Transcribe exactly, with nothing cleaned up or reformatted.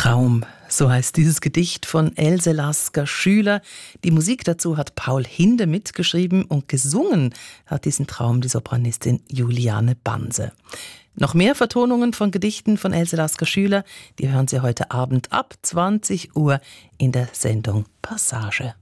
Traum, so heißt dieses Gedicht von Else Lasker-Schüler. Die Musik dazu hat Paul Hinde mitgeschrieben und gesungen hat diesen Traum die Sopranistin Juliane Banse. Noch mehr Vertonungen von Gedichten von Else Lasker-Schüler, die hören Sie heute Abend ab zwanzig Uhr in der Sendung Passage.